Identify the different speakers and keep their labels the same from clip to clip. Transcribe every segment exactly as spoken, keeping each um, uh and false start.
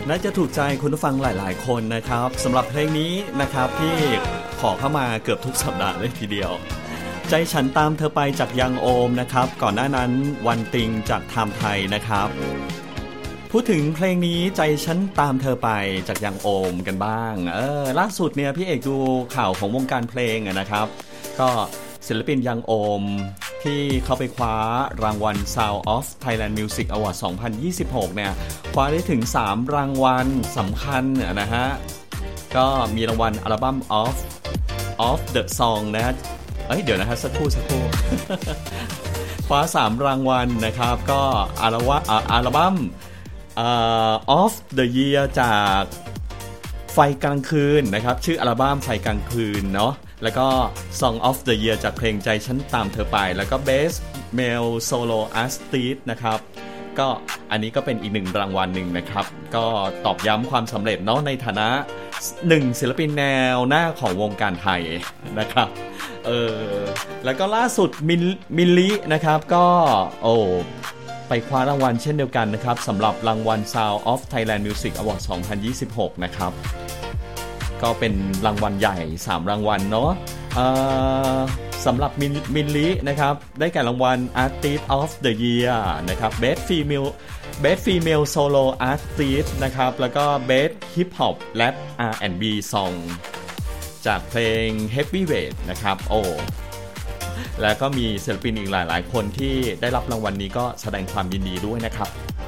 Speaker 1: น่าจะถูกใจคุณผู้ฟังหลายๆคนนะครับสำหรับเพลงนี้นะครับที่ขอเข้ามาเกือบทุกสัปดาห์เลยทีเดียวใจฉันตามเธอไปจากยังโอมนะครับก่อนหน้านั้นวันติงจากไทม์ไทยนะครับพูดถึงเพลงนี้ใจฉันตามเธอไปจากยังโอมกันบ้างเออล่าสุดเนี่ยพี่เอกดูข่าวของวงการเพลงนะครับก็ศิลปินยังโอมที่เข้าไปคว้ารางวัล Sound of Thailand Music Award สองพันยี่สิบหกเนี่ยคว้าได้ถึงสามรางวัลสำคัญนะฮะก็มีรางวัลอัลบั้ม of of the song นะเอ้ยเดี๋ยวนะฮะสักครู่สักครู่ คว้าสามรางวัลนะครับก็อัลบั้มอัลบั้มเอ่อ of the year จากไฟกลางคืนนะครับชื่ออัลบั้มไฟกลางคืนเนาะแล้วก็ Song of the Year จากเพลงใจฉันตามเธอไปแล้วก็ Best Male Solo Artist นะครับก็อันนี้ก็เป็นอีกหนึ่งรางวัลหนึ่งนะครับก็ตอกย้ำความสำเร็จเนาะในฐานะหนึ่งศิลปินแนวหน้าของวงการไทยนะครับเออแล้วก็ล่าสุดมิลมิลลินะครับก็โอ้ไปคว้ารางวัลเช่นเดียวกันนะครับสำหรับรางวัล Sound of Thailand Music Award สองพันยี่สิบหกนะครับก็เป็นรางวัลใหญ่สามรางวัลเนาะสำหรับมิลลินะครับได้แก่รางวัล Artist of the Year นะครับ Best Female Best Female Solo Artist นะครับแล้วก็ Best Hip Hop Rap อาร์ แอนด์ บี Song จากเพลง Heavyweight นะครับโอ้แล้วก็มีศิลปินอีกหลายๆคนที่ได้รับรางวัลนี้ก็แสดงความยินดีด้วยนะครับ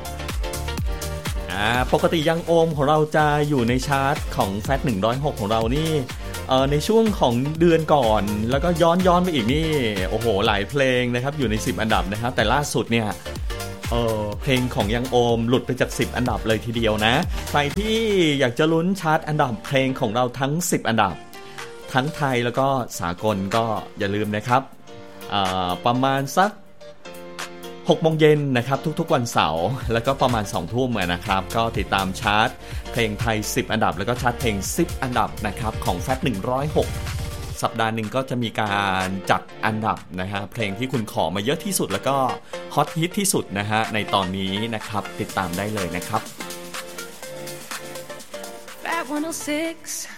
Speaker 1: ปกติยังโอมของเราจะอยู่ในชาร์ตของ แฟต หนึ่งร้อยหกของเรานี่ในช่วงของเดือนก่อนแล้วก็ย้อนย้อนไปอีกนี่โอ้โหหลายเพลงนะครับอยู่ในสิบอันดับนะครับแต่ล่าสุดเนี่ยเออเพลงของยังโอมหลุดไปจากสิบอันดับเลยทีเดียวนะใครที่อยากจะลุ้นชาร์ตอันดับเพลงของเราทั้งสิบอันดับทั้งไทยแล้วก็สากลก็อย่าลืมนะครับประมาณสักหกโมงเย็นนะครับทุกๆวันเสาร์แล้วก็ประมาณสองทุ่มนะครับก็ติดตามชาร์ตเพลงไทยสิบอันดับแล้วก็ชาร์ตเพลงสิบอันดับนะครับของ แฟต หนึ่งร้อยหกสัปดาห์หนึ่งก็จะมีการจัดอันดับนะฮะเพลงที่คุณขอมาเยอะที่สุดแล้วก็ฮอตฮิตที่สุดนะฮะในตอนนี้นะครับติดตามได้เลยนะครับ แฟต หนึ่งศูนย์หก